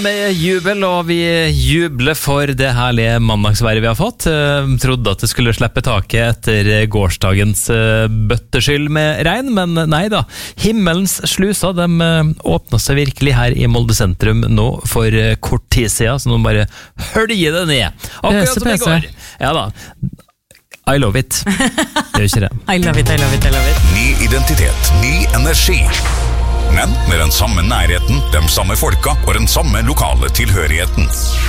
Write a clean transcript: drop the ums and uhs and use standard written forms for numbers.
Med jubel, og vi jubler for det herlige mandagsværet vi har fått. Trodde at det skulle slippe taket etter gårsdagens bøtteskyll med regn, men nei da. Himmelens sluser, de åpnet seg virkelig her i Molde sentrum nå for kort tid siden, så nå bare hølger det ned. Akkurat som i går. Ja da. I love it. Det gjør ikke det. I love it, I love it, I love it. Ny identitet, ny energi. Men med den samme nærheten, de samme folka og den samme lokale tilhørigheten.